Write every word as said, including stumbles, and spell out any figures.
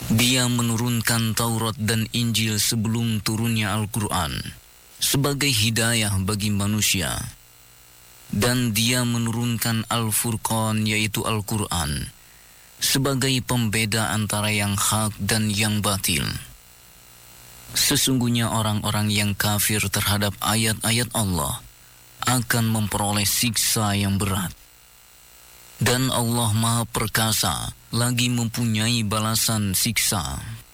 Dia menurunkan Taurat dan Injil sebelum turunnya Al-Quran sebagai hidayah bagi manusia. Dan dia menurunkan Al-Furqan, yaitu Al-Quran, sebagai pembeda antara yang hak dan yang batil. Sesungguhnya orang-orang yang kafir terhadap ayat-ayat Allah akan memperoleh siksa yang berat. Dan Allah Maha Perkasa lagi mempunyai balasan siksa.